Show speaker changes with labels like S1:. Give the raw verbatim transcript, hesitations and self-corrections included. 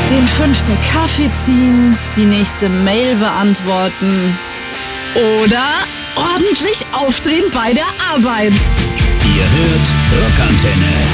S1: Den fünften Kaffee ziehen, die nächste Mail beantworten oder ordentlich aufdrehen bei der Arbeit.
S2: Ihr hört Rockantenne.